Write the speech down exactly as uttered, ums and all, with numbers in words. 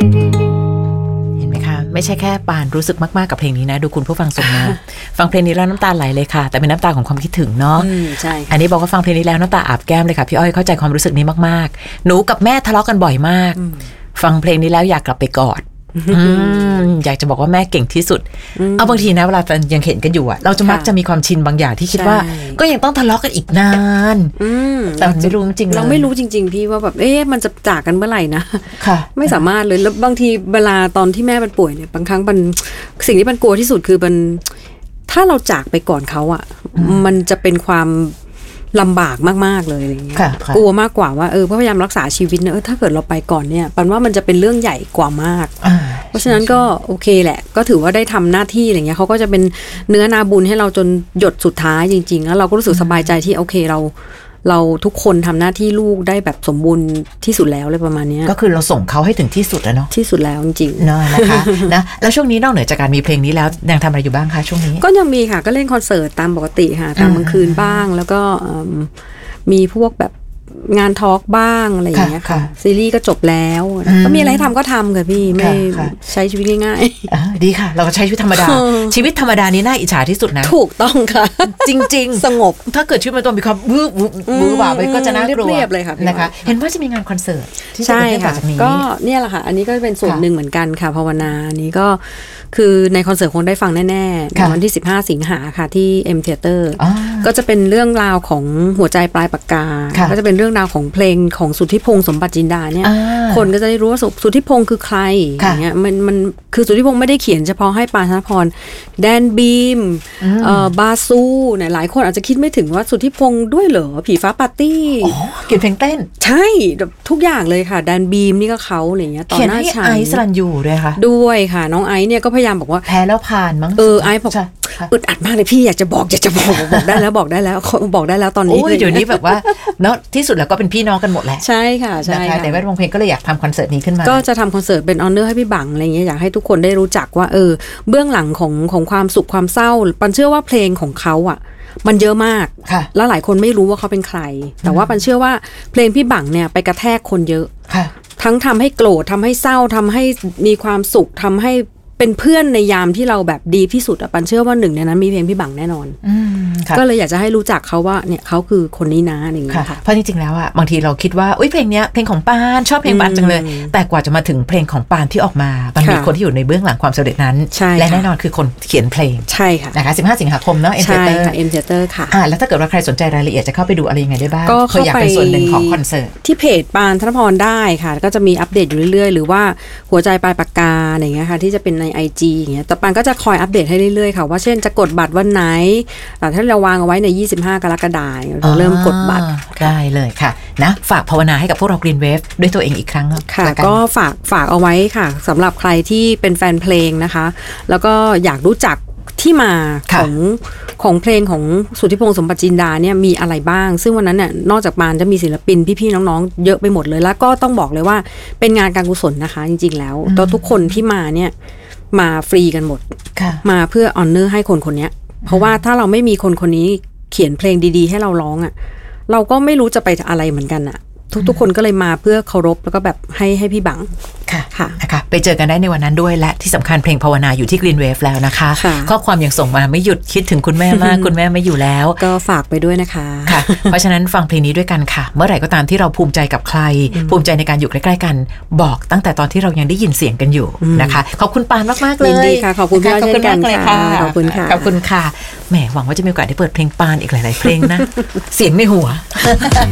ไม่ใช่แค่ปานรู้สึกมากๆกับเพลงนี้นะดูคุณผู้ฟังส่งมา ฟังเพลงนี้แล้วน้ำตาไหลเลยค่ะแต่เป็นน้ำตาของความคิดถึงเนาะใช่อันนี้บอกว่าฟังเพลงนี้แล้วน้ำตาอาบแก้มเลยค่ะพี่อ้อยเข้าใจความรู้สึกนี้มากๆหนูกับแม่ทะเลาะกันบ่อยมากฟังเพลงนี้แล้วอยากกลับไปกอดอยากจะบอกว่าแม่เก่งที่สุดเอาบางทีนะเวลายังเห็นกันอยู่อะเราจะมักจะมีความชินบางอย่างที่คิดว่าก็ยังต้องทะเลาะกันอีกนานแต่ไม่รู้จริงๆเราไม่รู้จริงๆพี่ว่าแบบเอ๊ะมันจะจากกันเมื่อไหร่นะไม่สามารถเลยแล้วบางทีเวลาตอนที่แม่มันป่วยเนี่ยบางครั้งมันสิ่งที่มันกลัวที่สุดคือมันถ้าเราจากไปก่อนเขาอะมันจะเป็นความลำบากมากๆเลยอะไรเงี้ยกลัวมากกว่าว่าเออพยายามรักษาชีวิตเนอะถ้าเกิดเราไปก่อนเนี่ยปันว่ามันจะเป็นเรื่องใหญ่กว่ามากเพราะฉะนั้นก็โอเคแหละก็ถือว่าได้ทำหน้าที่อะไรเงี้ยเขาก็จะเป็นเนื้อนาบุญให้เราจนหยดสุดท้ายจริงๆแล้วเราก็รู้สึกสบายใจที่โอเคเราเราทุกคนทำหน้าที่ลูกได้แบบสมบูรณ์ที่สุดแล้วเลยประมาณนี้ก็คือเราส่งเขาให้ถึงที่สุดแล้วเนาะที่สุดแล้วจริงๆเนาะนะคะนะแล้วช่วงนี้นอกเหนือจากการมีเพลงนี้แล้วยังทำอะไรอยู่บ้างคะช่วงนี้ก็ยังมีค่ะก็เล่นคอนเสิร์ตตามปกติค่ะตามกลางคืนบ้างแล้วก็มีพวกแบบงานทอล์กบ้างอะไรอย่างเงี้ยค่ะซีรีส์ก็จบแล้วก็มีอะไรทำก็ทำค่ะพี่ไม่ใช้ชีวิตง่ายๆดีค่ะเราก็ใช้ชีวิตธรรมดาชีวิตธรรมดานี้น่าอิจฉาที่สุดนะถูกต้องค่ะจริงๆสงบถ้าเกิดชีวิตมันต้องมีความบื้อบื้อบ่าไปก็จะน่ากลัวเรียบเลยค่ะนะคะเห็นว่าจะมีงานคอนเสิร์ตใช่ค่ะก็เนี่ยแหละค่ะอันนี้ก็เป็นส่วนหนึ่งเหมือนกันค่ะภาวนานี้ก็คือในคอนเสิร์ตคงได้ฟังแน่ๆในวันที่สิบห้าสิงหาค่ะที่ M Theater ก็จะเป็นเรื่องราวของหัวใจปลายปากกาก็จะเป็นเรื่องราวของเพลงของสุทธิพงษ์สมบัติจินดาเนี่ยคนก็จะได้รู้ว่าสุทธิพงษ์คือใครอย่างเงี้ยมันมันคือสุทธิพงษ์ไม่ได้เขียนเฉพาะให้ปานธนพรแดนบีมเอ่อบาซูเนี่ยหลายคนอาจจะคิดไม่ถึงว่าสุทธิพงษ์ด้วยเหรอผีฟ้าปาร์ตี้เขียนเพลงเต้นใช่ทุกอย่างเลยค่ะแดนบีมนี่ก็เขาอะไรเงี้ยตอนหน้าฉันไอซ์สรัญยูด้วยค่ะด้วยค่ะน้องไอซ์เนี่ยก็พยายามบอกว่าแพ้แล้วผ่านมั้งเออไอซ์บอกอึดอัดมากเลยพี่อยากจะบอกอยากจะบอกบอกได้แล้วบอกได้แล้วบอกได้แล้วตอนนี้เดี๋ยวนี้แบบว่าเนาะที่สุดแล้วก็เป็นพี่น้องกันหมดแหละใช่ค่ะใช่ค่ะแต่แวดวงเพลงก็เลยอยากทำคอนเสิร์ตนี้ขึ้นมาก็จะทำคอนเสิร์ตเป็นออเนอร์ให้พี่บังอะไรเงี้ยอยากให้ทุกคนได้รู้จักว่าเออเบื้องหลังของของความสุขความเศร้าปันเชื่อว่าเพลงของเขาอ่ะมันเยอะมากแล้วหลายคนไม่รู้ว่าเขาเป็นใครแต่ว่าปันเชื่อว่าเพลงพี่บังเนี่ยไปกระแทกคนเยอะทั้งทำให้โกรธทำให้เศร้าทำให้มีความสุขทำให้เป็นเพื่อนในยามที่เราแบบดีที่สุดอ่ะปันเชื่อว่าหนึ่งในนั้นมีเพลงพี่บังแน่นอนก็เลยอยากจะให้รู้จักเขาว่าเนี่ยเขาคือคนนี้นะอย่างเงี้ยค่ะเพราะจริงๆแล้วอ่ะบางทีเราคิดว่าอุ้ยเพลงเนี้ยเพลงของปานชอบเพลงปานจังเลยแต่กว่าจะมาถึงเพลงของปานที่ออกมามันมีคนที่อยู่ในเบื้องหลังความสำเร็จนั้นและแน่นอนคือคนเขียนเพลงใช่ค่ะนะคะสิบห้าสิงหาคมเนาะ M Theater ค่ะ M Theater ค่ะอ่าแล้วถ้าเกิดว่าใครสนใจรายละเอียดจะเข้าไปดูอะไรยังไงได้บ้างก็เข้าไปเป็นส่วนหนึ่งของคอนเสิร์ตที่เพจปานธนพรได้ค่ะก็จะมีอัปเดตอยู่เรื่อยๆหรือว่าหัวใจปลายปากกาอะไรอย่างเงี้ยค่ะที่จะเป็นใน ไอ จี อย่างเงี้ยแต่ปานก็จะคอยอัปเดตให้เรื่อยๆค่ะว่าเช่นจะกดบัตรวันไหนแต่ถ้าเราวางเอาไว้ในยี่สิบห้ากรกฎาคมเราเริ่มกดบัตรได้เลยค่ะนะฝากภาวนาให้กับพวกเรา Green Wave ด้วยตัวเองอีกครั้งค่ะก็ฝากฝากเอาไว้ค่ะสำหรับใครที่เป็นแฟนเพลงนะคะแล้วก็อยากรู้จักที่มาของของเพลงของสุทธิพงษ์สมบัติจินดาเนี่ยมีอะไรบ้างซึ่งวันนั้นเนี่ยนอกจากปานจะมีศิลปินพี่ๆน้องๆเยอะไปหมดเลยแล้วก็ต้องบอกเลยว่าเป็นงานการกุศลนะคะจริงๆแล้วตัวทุกคนที่มาเนี่ยมาฟรีกันหมดมาเพื่อออนเนอร์ให้คนคนนี้เพราะว่าถ้าเราไม่มีคนคนนี้เขียนเพลงดีๆให้เราร้องอ่ะเราก็ไม่รู้จะไปอะไรเหมือนกันอ่ะทุกๆคนก็เลยมาเพื่อเคารพแล้วก็แบบให้ให้พี่บังค่ะค่ะนะคะไปเจอกันได้ในวันนั้นด้วยและที่สำคัญเพลงภาวนาอยู่ที่ Green Wave แล้วนะคะข้อความยังส่งมาไม่หยุดคิดถึงคุณแม่มาก คุณแม่ไม่อยู่แล้วก็ฝากไปด้วยนะคะค่ะเพราะฉะนั้นฟังเพลงนี้ด้วยกันค่ะเมื่อไหร่ก็ตามที่เราภูมิใจกับใครภูมิใจในการอยู่ใกล้ๆกันบอกตั้งแต่ตอนที่เรายังได้ยินเสียงกันอยู่นะคะขอบคุณปานมากๆเลยยินดีค่ะขอบคุณพี่เช่นกันค่ะขอบคุณค่ะขอบคุณค่ะแหมหวังว่าจะมีโอกาสได้เปิดเพลงปานอีกหลายๆเพลงนะเสียงในหัว